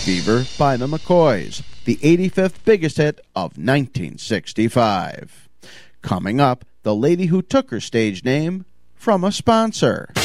Fever by the McCoys, the 85th biggest hit of 1965. Coming up, the lady who took her stage name from a sponsor.